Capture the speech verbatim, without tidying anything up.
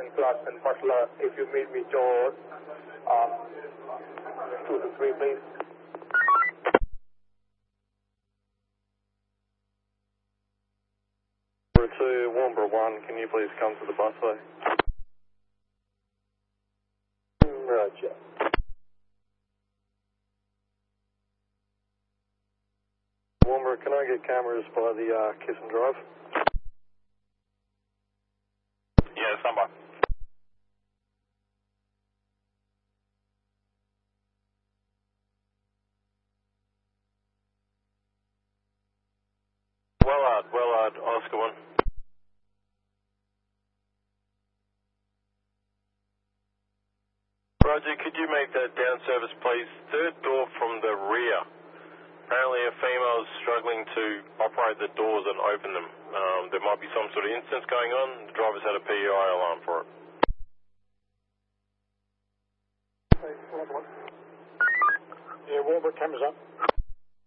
Nicholas and Butler, if you meet me, George, um, two to three, please. Number two, Warnbro one, can you please come to the busway? Roger. Warnbro, can I get cameras by the uh, Kiss and Drive? Yeah, stand by. Wellard, Wellard, Oscar one. Roger, could you make that down service, please? Third door from the rear. Apparently a female is struggling to operate the doors and open them. Um, there might be some sort of incident going on. The driver's had a P E I alarm for it. Yeah, Warnbro, cameras up.